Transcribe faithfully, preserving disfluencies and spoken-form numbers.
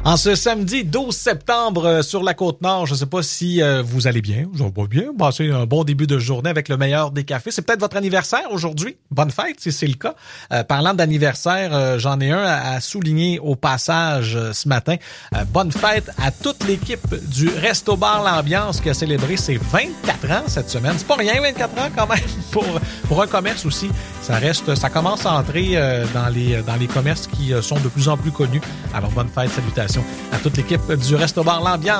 En ce samedi douze septembre euh, sur la Côte-Nord, je ne sais pas si euh, vous allez bien, je vais bien, passer un bon début de journée avec le meilleur des cafés. C'est peut-être votre anniversaire aujourd'hui. Bonne fête si c'est le cas. Euh, parlant d'anniversaire, euh, j'en ai un à, à souligner au passage euh, ce matin. Euh, bonne fête à toute l'équipe du Resto Bar L'Ambiance qui a célébré ses vingt-quatre ans cette semaine. C'est pas rien, vingt-quatre ans quand même pour pour un commerce aussi. Ça reste, ça commence à entrer euh, dans les dans les commerces qui euh, sont de plus en plus connus. Alors bonne fête, salutations à toute l'équipe du Resto Bar L'Ambiance.